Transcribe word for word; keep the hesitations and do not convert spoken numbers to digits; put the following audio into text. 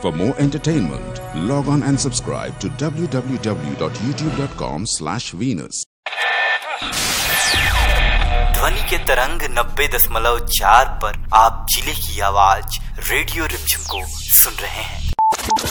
For more entertainment, log on and subscribe to w w w dot youtube dot com slash venus. ध्वनि के तरंग नब्बे दशमलव चार पर आप जिले की आवाज रेडियो रिमझिम को सुन रहे हैं।